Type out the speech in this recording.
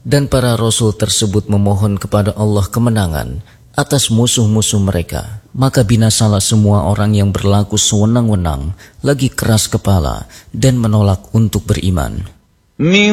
Dan para rasul tersebut memohon kepada Allah kemenangan atas musuh-musuh mereka. Maka binasalah semua orang yang berlaku sewenang-wenang, lagi keras kepala dan menolak untuk beriman.